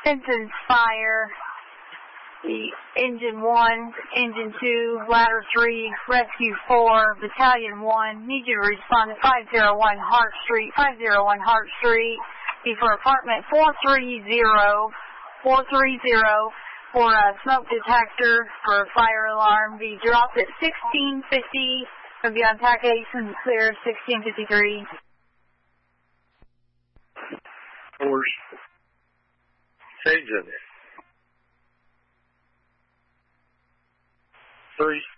Fenton's fire. The Engine 1, Engine 2, Ladder 3, Rescue 4, Battalion 1. Need you to respond to 501 Hart Street, 501 Hart Street. Be for apartment 430 for a smoke detector for fire alarm. Be dropped at 1650. Going to be on TAC Ace and clear 1653. Force. Agent. 3